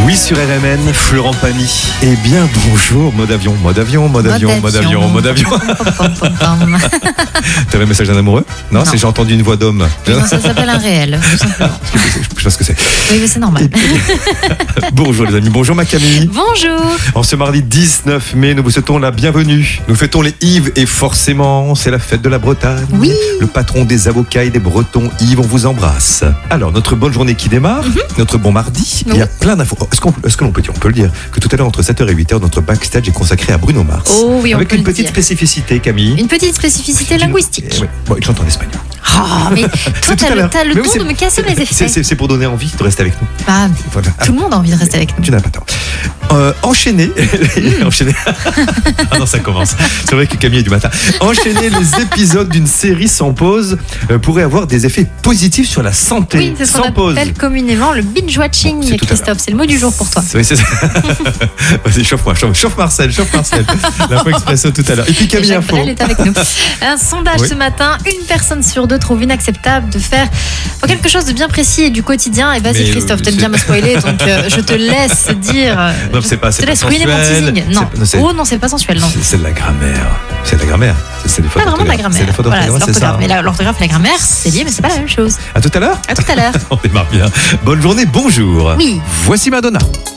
Oui, sur RMN, Florent Pagny. Eh bien, bonjour, mode avion. T'avais un message d'un amoureux? Non, c'est j'ai entendu une voix d'homme. Non, ça s'appelle un réel, tout simplement. Je sais pas ce que c'est. Oui, mais c'est normal. Bonjour les amis, bonjour ma Camille. Bonjour. En ce mardi 19 mai, nous vous souhaitons la bienvenue. Nous fêtons les Yves et forcément, c'est la fête de la Bretagne. Oui. Le patron des avocats et des Bretons, Yves, on vous embrasse. Alors, notre bonne journée qui démarre, notre bon mardi, il y a plein d'infos. Est-ce que l'on peut dire, on peut le dire, que tout à l'heure, entre 7h et 8h, notre backstage est consacré à Bruno Mars. Oh oui, on avec peut une le petite dire. spécificité, Camille. Une petite spécificité linguistique. Oui, bon, il chante en espagnol. Oh, mais toi, tout à l'heure. t'as le Mais oui, don de me casser mes effets. C'est pour donner envie de rester avec nous. Bah, Voilà. tout le monde a envie de rester avec nous. Tu n'as pas tort. Enchaîner. Ah non, ça commence. C'est vrai que Camille est du matin. Enchaîner les épisodes d'une série sans pause pourrait avoir des effets positifs sur la santé. Oui, c'est ce sans qu'on pause. appelle communément le binge-watching, Bon, c'est tout à Christophe. C'est le mot du jour pour toi. Oui, c'est ça. Vas-y, chauffe-moi. Chauffe Marcel. L'info expresso tout à l'heure. Et puis Camille Jacques Info. Brel est avec nous. Un sondage ce matin, une personne sur deux trouve inacceptable de faire quelque chose de bien précis et du quotidien. Et vas-y Mais, Christophe, t'aimes bien me spoiler, donc je te laisse dire. Non, c'est pas je te laisse ruiner mon sensuel. teasing. Non. Oh non, c'est pas sensuel, non. C'est de la grammaire. C'est de la grammaire. C'est des fautes Pas vraiment de la d'orthographe. grammaire. C'est des fautes Voilà, d'orthographe, c'est c'est ça. l'orthographe. Mais l'orthographe et la grammaire, c'est lié, mais c'est pas la même chose. À tout à l'heure. À tout à l'heure. On démarre bien. Bonne journée, bonjour. Oui. Voici Madonna.